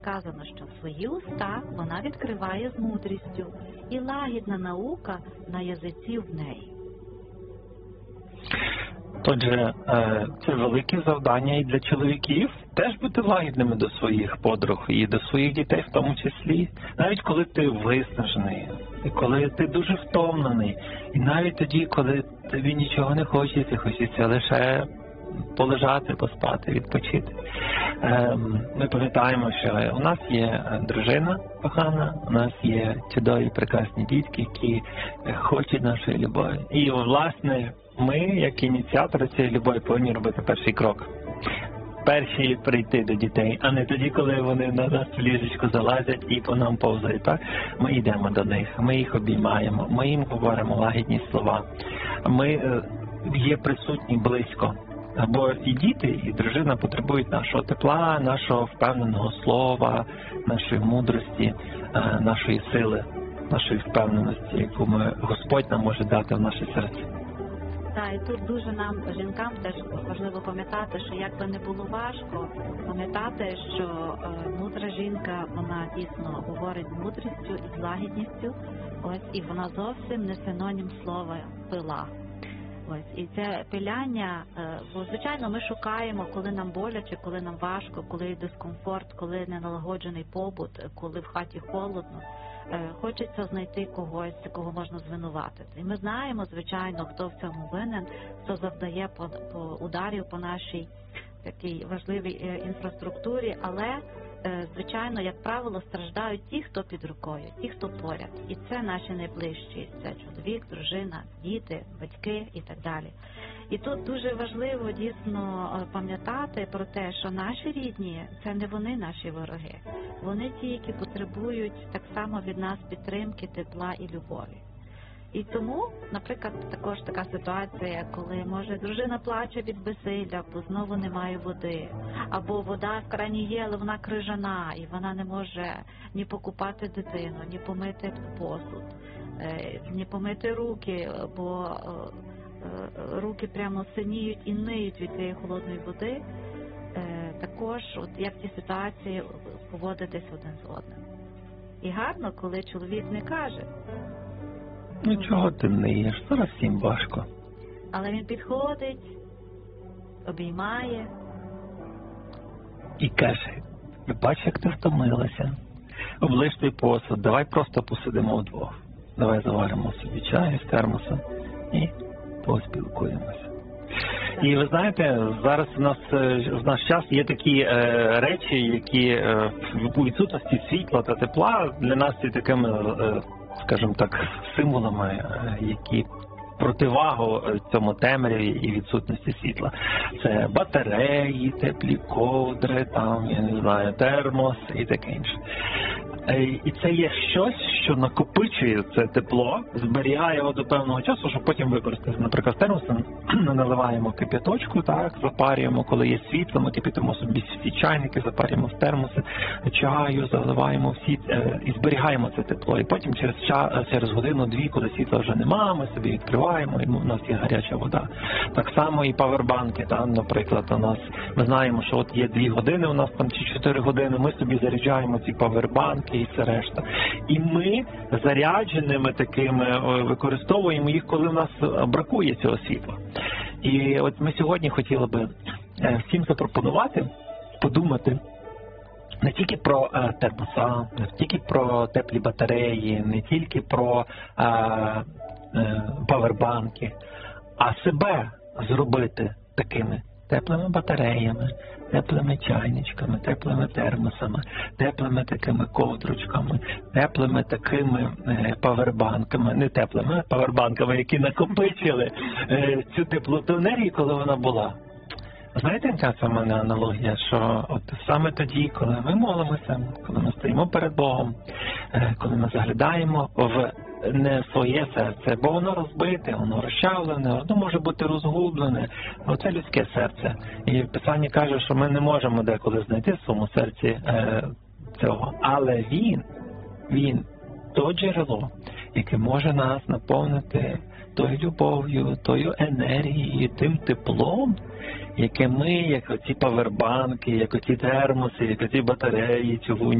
Сказано, що свої уста вона відкриває з мудрістю, і лагідна наука на язиці в неї. Отже, це велике завдання і для чоловіків теж бути лагідними до своїх подруг і до своїх дітей в тому числі. Навіть коли ти виснажений, і коли ти дуже втомлений, і навіть тоді, коли тобі нічого не хочеться, хочеться лише полежати, поспати, відпочити. Ми пам'ятаємо, що у нас є дружина кохана, у нас є чудові, прекрасні дітки, які хочуть нашої любові. І, власне, ми, як ініціатори цієї любові, повинні робити перший крок. Перші прийти до дітей, а не тоді, коли вони на нас в ліжечку залазять і по нам повзають. Так? Ми йдемо до них, ми їх обіймаємо, ми їм говоримо лагідні слова. Ми є присутні близько. Бо і діти, і дружина потребують нашого тепла, нашого впевненого слова, нашої мудрості, нашої сили, нашої впевненості, яку Господь нам може дати в наше серце. Так, і тут дуже нам, жінкам, теж важливо пам'ятати, що як би не було важко, пам'ятати, що мудра жінка, вона дійсно говорить з мудрістю і з лагідністю, ось, і вона зовсім не синонім слова пила. Ось, і це пиляння, бо, звичайно, ми шукаємо, коли нам боляче, коли нам важко, коли є дискомфорт, коли неналагоджений побут, коли в хаті холодно. Хочеться знайти когось, кого можна звинуватити. І ми знаємо, звичайно, хто в цьому винен, хто завдає по ударів по нашій такій важливій інфраструктурі, але, звичайно, як правило, страждають ті, хто під рукою, ті, хто поряд. І це наші найближчі, це чоловік, дружина, діти, батьки і так далі. І тут дуже важливо дійсно пам'ятати про те, що наші рідні – це не вони наші вороги. Вони ті, які потребують так само від нас підтримки, тепла і любові. І тому, наприклад, також така ситуація, коли, може, дружина плаче від безсилля, бо знову немає води, або вода в крані є, але вона крижана, і вона не може ні покупати дитину, ні помити посуд, ні помити руки, бо руки прямо синіють і ниють від цієї холодної води. Також, от як в цій ситуації поводитись один з одним. І гарно, коли чоловік не каже: ну чого ти ниєш, зараз всім важко. Але він підходить, обіймає. І каже: бач, як ти втомилася, оближ той посуд, давай просто посидимо вдвох. Давай заваримо собі чаю з термоса і поспілкуємося. І ви знаєте, зараз в наш час є такі речі, які у відсутності світла та тепла для нас є такими, скажімо так, символами, які противагу цьому темряві і відсутності світла. Це батареї, теплі ковдри, там, я не знаю, термос і таке інше. І це є щось, що накопичує це тепло, зберігає його до певного часу, щоб потім використати. Наприклад, термосом наливаємо кип'яточку, так, запарюємо, коли є світло, ми кипятимо собі всі чайники, запарюємо в термоси, чаю, заливаємо всі, і зберігаємо це тепло. І потім через годину-дві, коли світла вже нема, ми собі відкриваємо, і у нас є гаряча вода. Так само і павербанки, там, наприклад, у нас, ми знаємо, що от є 2 години у нас там, чи 4 години, ми собі заряджаємо ці павербанки, і все решта. І ми зарядженими такими використовуємо їх, коли в нас бракує цього світла. І от ми сьогодні хотіли би всім запропонувати подумати не тільки про термоса, не тільки про теплі батареї, не тільки про павербанки, а себе зробити такими теплими батареями, теплими чайничками, теплими термосами, теплими такими ковдручками, теплими такими павербанками, не теплими, а павербанками, які накопичили цю теплоту енергії, коли вона була. Знаєте, яка це в мене аналогія, що от саме тоді, коли ми молимося, коли ми стоїмо перед Богом, коли ми заглядаємо в не своє серце, бо воно розбите, воно розчавлене, воно може бути розгублене, оце людське серце. І Писання каже, що ми не можемо деколи знайти в своєму серці цього. Але він то джерело, яке може нас наповнити тою любов'ю, тою енергією, тим теплом, яке ми, як оці павербанки, як оці термоси, як оці батареї чугунні,